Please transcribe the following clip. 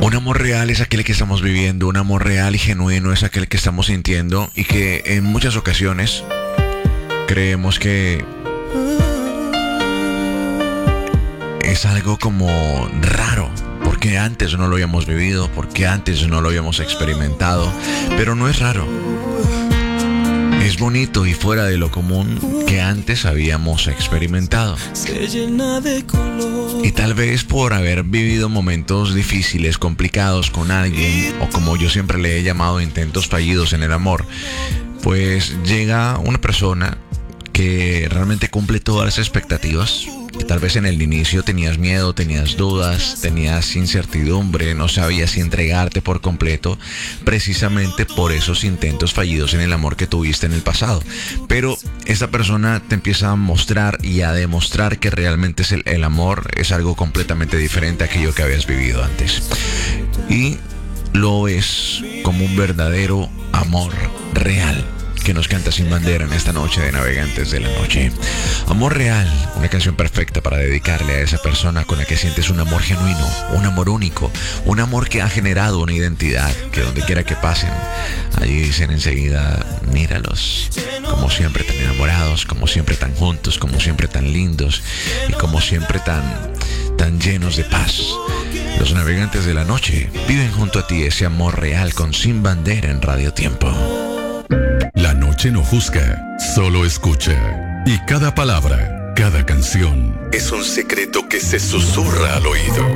Un amor real es aquel que estamos viviendo, un amor real y genuino es aquel que estamos sintiendo y que en muchas ocasiones creemos que es algo como raro, porque antes no lo habíamos vivido, porque antes no lo habíamos experimentado, pero no es raro. Es bonito y fuera de lo común que antes habíamos experimentado. Y tal vez por haber vivido momentos difíciles, complicados con alguien, o como yo siempre le he llamado intentos fallidos en el amor, pues llega una persona que realmente cumple todas las expectativas. Que tal vez en el inicio tenías miedo, tenías dudas, tenías incertidumbre, no sabías si entregarte por completo, precisamente por esos intentos fallidos en el amor que tuviste en el pasado. Pero esta persona te empieza a mostrar y a demostrar que realmente el amor es algo completamente diferente a aquello que habías vivido antes. Y lo ves como un verdadero amor real, que nos canta Sin Bandera en esta noche de Navegantes de la Noche. Amor Real, una canción perfecta para dedicarle a esa persona con la que sientes un amor genuino, un amor único, un amor que ha generado una identidad que donde quiera que pasen, allí dicen enseguida, míralos, como siempre tan enamorados, como siempre tan juntos, como siempre tan lindos y como siempre tan llenos de paz. Los Navegantes de la Noche viven junto a ti ese amor real con Sin Bandera en Radio Tiempo. La noche no juzga, solo escucha. Y cada palabra, cada canción es un secreto que se susurra al oído.